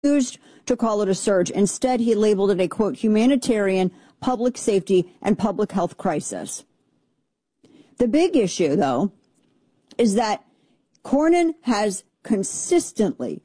refused to call it a surge. Instead, he labeled it a, quote, humanitarian, public safety, and public health crisis. The big issue, though, is that Cornyn has consistently,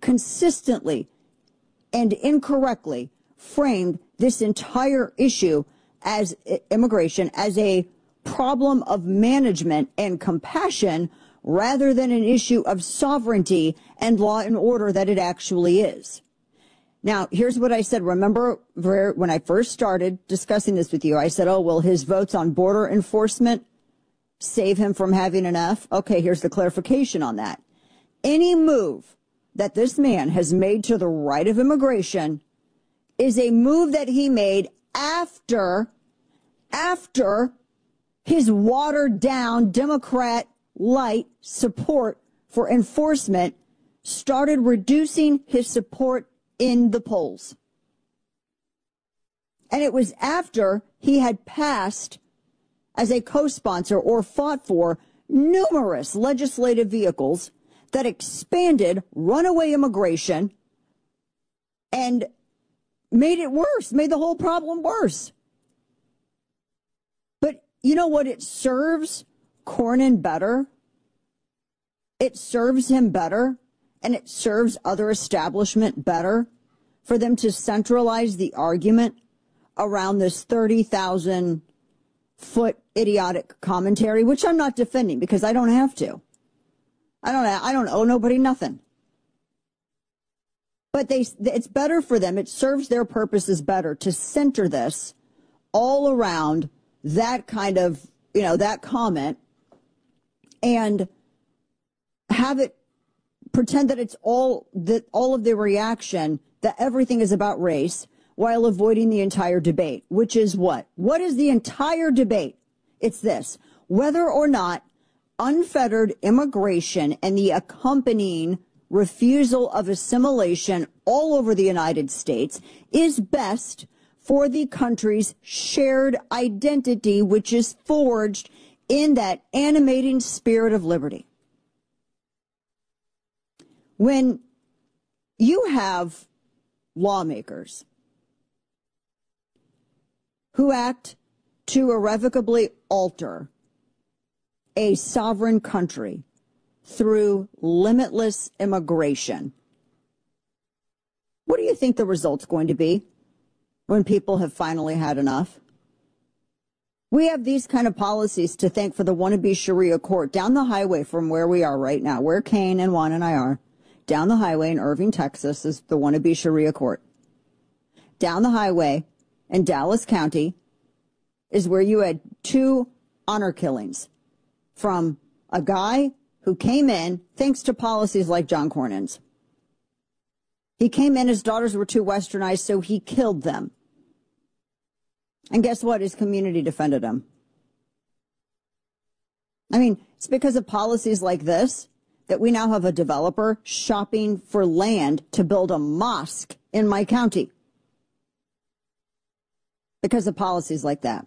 and incorrectly framed this entire issue as immigration as a problem of management and compassion rather than an issue of sovereignty and law and order that it actually is. Now, here's what I said. Remember when I first started discussing this with you, I said, oh, will his votes on border enforcement save him from having enough? Okay, here's the clarification on that. Any move that this man has made to the right of immigration is a move that he made after his watered down Democrat light support for enforcement started reducing his support in the polls. And it was after he had passed as a co-sponsor or fought for numerous legislative vehicles that expanded runaway immigration and made it worse, made the whole problem worse. But you know what? It serves Cornyn better. It serves him better, and it serves other establishment better for them to centralize the argument around this 30,000-foot idiotic commentary, which I'm not defending because I don't have to. I don't owe nobody nothing. But it's better for them. It serves their purposes better to center this all around that kind of, that comment and have it pretend that it's all of the reaction, that everything is about race while avoiding the entire debate, which is what? What is the entire debate? It's this: whether or not unfettered immigration and the accompanying refusal of assimilation all over the United States is best for the country's shared identity, which is forged in that animating spirit of liberty. When you have lawmakers who act to irrevocably alter a sovereign country through limitless immigration, what do you think the result's going to be when people have finally had enough? We have these kind of policies to thank for the wannabe Sharia court down the highway from where we are right now, where Kane and Juan and I are. Down the highway in Irving, Texas, is the wannabe Sharia court. Down the highway in Dallas County is where you had 2 honor killings from a guy who came in thanks to policies like John Cornyn's. He came in, his daughters were too westernized, so he killed them. And guess what? His community defended him. I mean, it's because of policies like this that we now have a developer shopping for land to build a mosque in my county. Because of policies like that.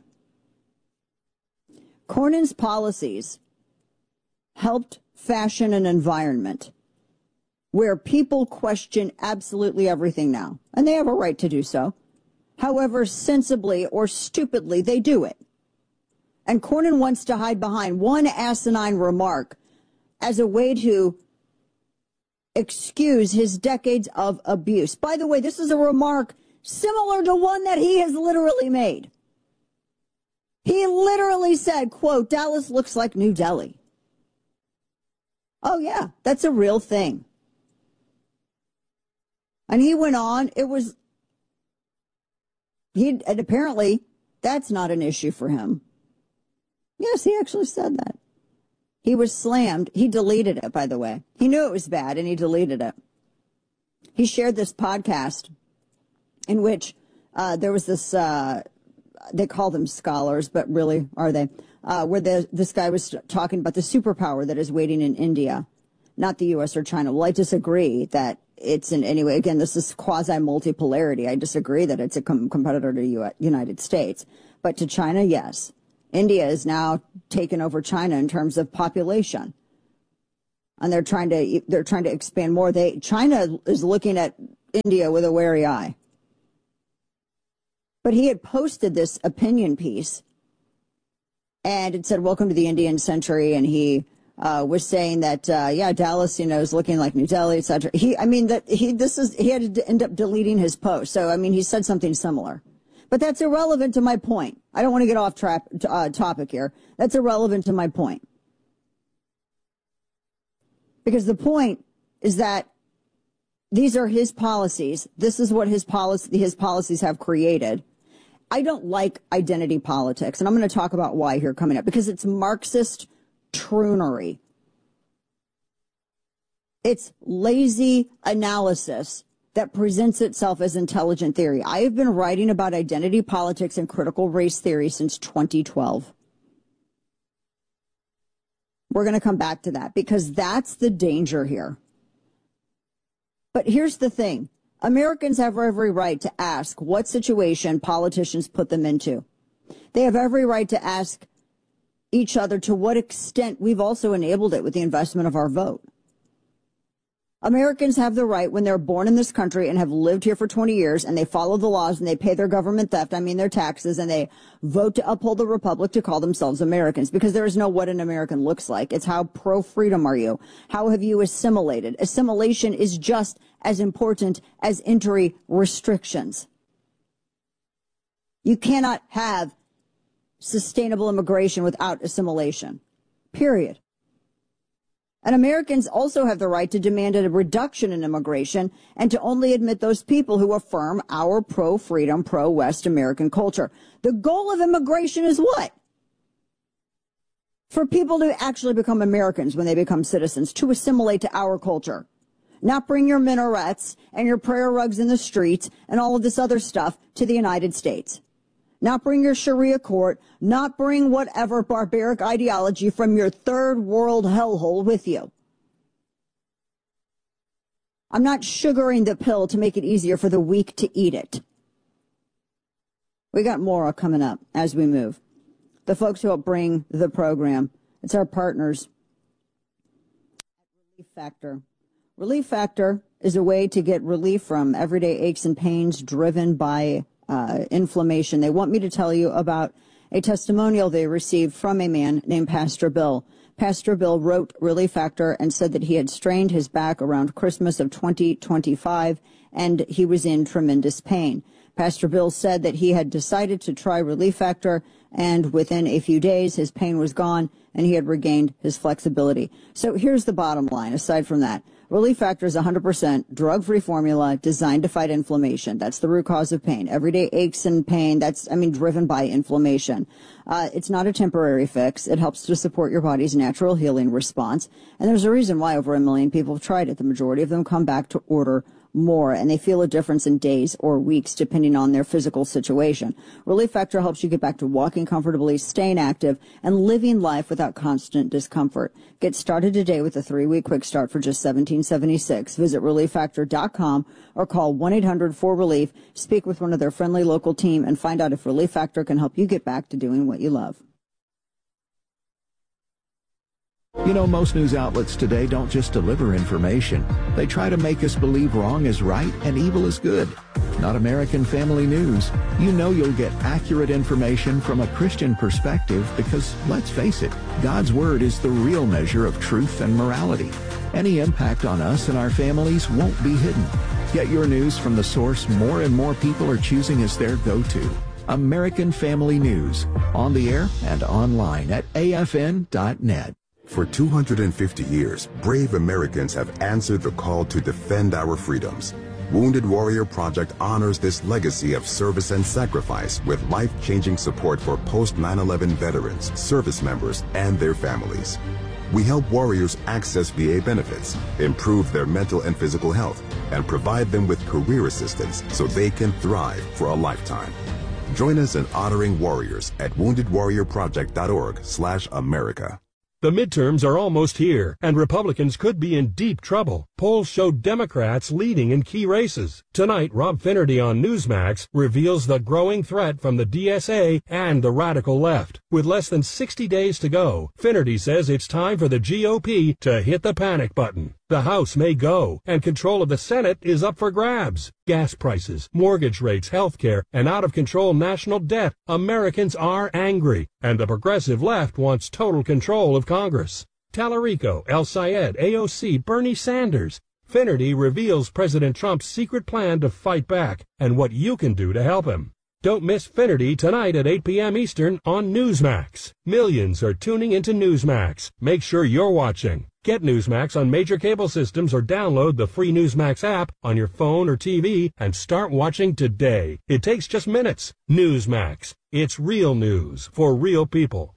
Cornyn's policies helped fashion an environment where people question absolutely everything now. And they have a right to do so. However sensibly or stupidly they do it. And Cornyn wants to hide behind one asinine remark as a way to excuse his decades of abuse. By the way, this is a remark similar to one that he has literally made. He literally said, quote, Dallas looks like New Delhi. Oh, yeah, that's a real thing. And he went on, and apparently that's not an issue for him. Yes, he actually said that. He was slammed. He deleted it, by the way. He knew it was bad, and he deleted it. He shared this podcast in which there was this, they call them scholars, but really are they, where this guy was talking about the superpower that is waiting in India, not the U.S. or China. Well, I disagree that it's in any way. Again, this is quasi-multipolarity. I disagree that it's a competitor to the United States. But to China, yes. India is now taken over China in terms of population. And they're trying to expand more. China is looking at India with a wary eye. But he had posted this opinion piece, and it said, "Welcome to the Indian century," and he was saying that, Dallas, is looking like New Delhi, etc. He had to end up deleting his post. So, he said something similar. But that's irrelevant to my point. I don't want to get off topic here. That's irrelevant to my point. Because the point is that these are his policies. This is what his policies have created. I don't like identity politics, and I'm going to talk about why here coming up, because it's Marxist troonery. It's lazy analysis that presents itself as intelligent theory. I have been writing about identity politics and critical race theory since 2012. We're going to come back to that because that's the danger here. But here's the thing. Americans have every right to ask what situation politicians put them into. They have every right to ask each other to what extent we've also enabled it with the investment of our vote. Americans have the right, when they're born in this country and have lived here for 20 years, and they follow the laws and they pay their government theft, their taxes, and they vote to uphold the republic, to call themselves Americans, because there is no what an American looks like. It's how pro-freedom are you? How have you assimilated? Assimilation is just as important as entry restrictions. You cannot have sustainable immigration without assimilation, period. And Americans also have the right to demand a reduction in immigration and to only admit those people who affirm our pro-freedom, pro-West American culture. The goal of immigration is what? For people to actually become Americans when they become citizens, to assimilate to our culture. Not bring your minarets and your prayer rugs in the streets and all of this other stuff to the United States. Not bring your Sharia court, not bring whatever barbaric ideology from your third world hellhole with you. I'm not sugaring the pill to make it easier for the weak to eat it. We got more coming up as we move. The folks who help bring the program, it's our partners. Relief Factor. Relief Factor is a way to get relief from everyday aches and pains driven by inflammation. They want me to tell you about a testimonial they received from a man named Pastor Bill. Pastor Bill wrote Relief Factor and said that he had strained his back around Christmas of 2025 and he was in tremendous pain. Pastor Bill said that he had decided to try Relief Factor, and within a few days his pain was gone and he had regained his flexibility. So here's the bottom line. Aside from that, Relief Factor is 100% drug-free formula designed to fight inflammation. That's the root cause of pain. Everyday aches and pain, that's, driven by inflammation. It's not a temporary fix. It helps to support your body's natural healing response. And there's a reason why over 1 million people have tried it. The majority of them come back to order more, and they feel a difference in days or weeks depending on their physical situation. Relief Factor helps you get back to walking comfortably, staying active, and living life without constant discomfort. Get started today with a 3-week quick start for just $17.76. Visit ReliefFactor.com or call 1-800-4RELIEF. Speak with one of their friendly local team and find out if Relief Factor can help you get back to doing what you love. Most news outlets today don't just deliver information. They try to make us believe wrong is right and evil is good. Not American Family News. You'll get accurate information from a Christian perspective because, let's face it, God's Word is the real measure of truth and morality. Any impact on us and our families won't be hidden. Get your news from the source more and more people are choosing as their go-to. American Family News. On the air and online at afn.net. For 250 years, brave Americans have answered the call to defend our freedoms. Wounded Warrior Project honors this legacy of service and sacrifice with life-changing support for post-9/11 veterans, service members, and their families. We help warriors access VA benefits, improve their mental and physical health, and provide them with career assistance so they can thrive for a lifetime. Join us in honoring warriors at woundedwarriorproject.org/America. The midterms are almost here, and Republicans could be in deep trouble. Polls show Democrats leading in key races. Tonight, Rob Finnerty on Newsmax reveals the growing threat from the DSA and the radical left. With less than 60 days to go, Finnerty says it's time for the GOP to hit the panic button. The House may go, and control of the Senate is up for grabs. Gas prices, mortgage rates, health care, and out-of-control national debt. Americans are angry, and the progressive left wants total control of Congress. Tallarico, El Sayed, AOC, Bernie Sanders. Finnerty reveals President Trump's secret plan to fight back and what you can do to help him. Don't miss Finnerty tonight at 8 p.m. Eastern on Newsmax. Millions are tuning into Newsmax. Make sure you're watching. Get Newsmax on major cable systems or download the free Newsmax app on your phone or TV and start watching today. It takes just minutes. Newsmax. It's real news for real people.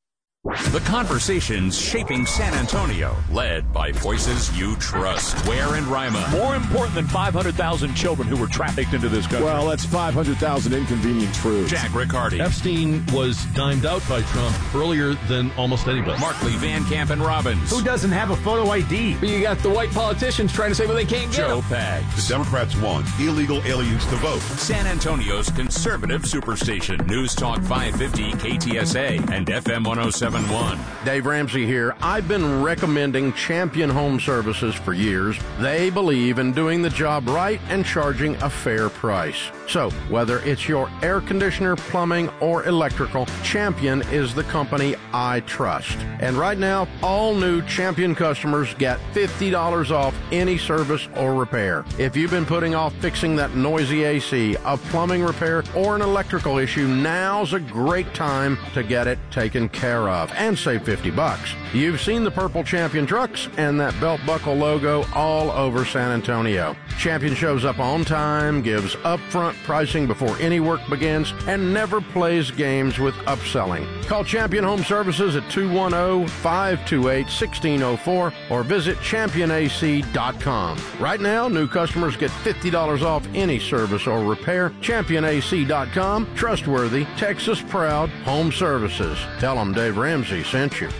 The conversations shaping San Antonio, led by voices you trust. Ware and Rima. More important than 500,000 children who were trafficked into this country. Well, that's 500,000 inconvenient truths. Jack Riccardi. Epstein was dimed out by Trump earlier than almost anybody. Markley, Van Camp, and Robbins. Who doesn't have a photo ID? But you got the white politicians trying to say, well, they can't get Joe them. Pags. The Democrats want illegal aliens to vote. San Antonio's conservative superstation. News Talk 550 KTSA and FM 107.1. Dave Ramsey here. I've been recommending Champion Home Services for years. They believe in doing the job right and charging a fair price. So, whether it's your air conditioner, plumbing, or electrical, Champion is the company I trust. And right now, all new Champion customers get $50 off any service or repair. If you've been putting off fixing that noisy AC, a plumbing repair, or an electrical issue, now's a great time to get it taken care of and save $50. You've seen the purple Champion trucks and that belt buckle logo all over San Antonio. Champion shows up on time, gives upfront pricing before any work begins, and never plays games with upselling. Call Champion Home Services at 210-528-1604 or visit championac.com. Right now, new customers get $50 off any service or repair. Championac.com. Trustworthy, Texas proud home services. Tell them Dave Ramsey sent you.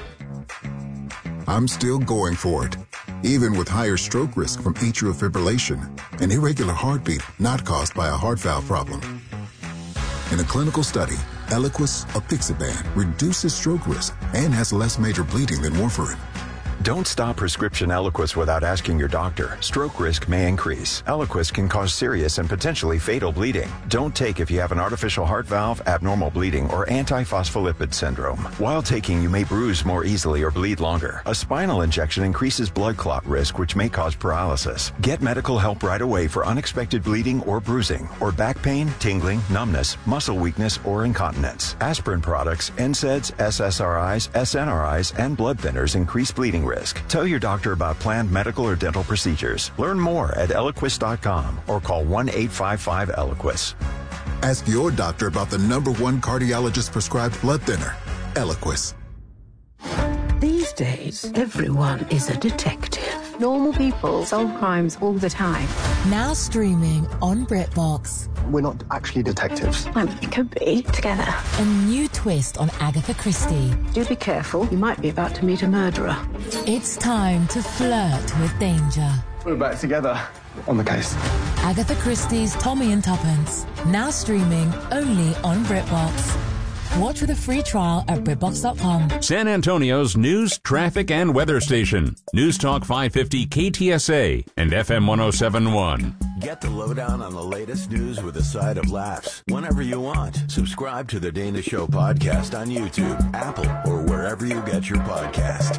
I'm still going for it, even with higher stroke risk from atrial fibrillation, an irregular heartbeat not caused by a heart valve problem. In a clinical study, Eliquis apixaban reduces stroke risk and has less major bleeding than warfarin. Don't stop prescription Eliquis without asking your doctor. Stroke risk may increase. Eliquis can cause serious and potentially fatal bleeding. Don't take if you have an artificial heart valve, abnormal bleeding, or antiphospholipid syndrome. While taking, you may bruise more easily or bleed longer. A spinal injection increases blood clot risk, which may cause paralysis. Get medical help right away for unexpected bleeding or bruising, or back pain, tingling, numbness, muscle weakness, or incontinence. Aspirin products, NSAIDs, SSRIs, SNRIs, and blood thinners increase bleeding risk. Tell your doctor about planned medical or dental procedures. Learn more at Eliquis.com or call 1-855-ELIQUIS. Ask your doctor about the #1 cardiologist prescribed blood thinner, Eliquis. These days, everyone is a detective. Normal people solve crimes all the time. Now streaming on BritBox. We're not actually detectives. Well, it could be together. A new twist on Agatha Christie. Do be careful. You might be about to meet a murderer. It's time to flirt with danger. We're back together on the case. Agatha Christie's Tommy and Tuppence. Now streaming only on BritBox. Watch with a free trial at BritBox.com. San Antonio's news, traffic, and weather station. News Talk 550 KTSA and FM 107.1. Get the lowdown on the latest news with a side of laughs whenever you want. Subscribe to the Dana Show podcast on YouTube, Apple, or wherever you get your podcast.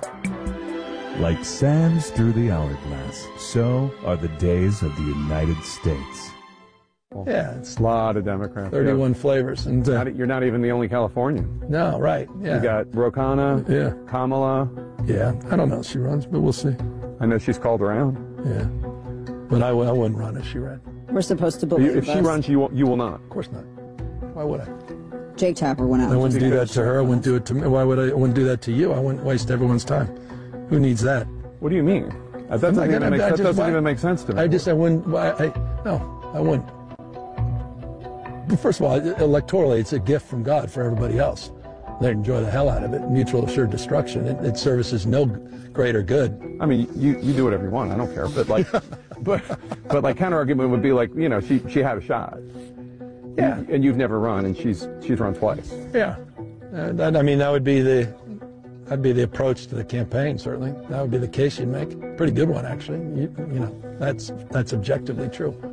Like sands through the hourglass, so are the days of the United States. Yeah, it's a lot of Democrats. 31 flavors. And you're not even the only Californian. No, right. Yeah. You got Ro Khanna, Kamala. Yeah, I don't know if she runs, but we'll see. I know she's called around. Yeah, but I wouldn't run if she ran. We're supposed to believe If she runs, you will not. Of course not. Why would I? Jake Tapper went out. I wouldn't do that to her. I wouldn't do it to me. Why would I wouldn't do that to you? I wouldn't waste everyone's time. Who needs that? What do you mean? That doesn't even make sense to me. I wouldn't. No, I wouldn't. First of all, electorally, it's a gift from God for everybody else. They enjoy the hell out of it. Mutual assured destruction. It services no greater good. I mean, you do whatever you want. I don't care. But like, but like counter argument would be like, she had a shot. Yeah. And you've never run, and she's run twice. Yeah. That would be that'd be the approach to the campaign. Certainly, that would be the case you'd make. Pretty good one, actually. That's objectively true.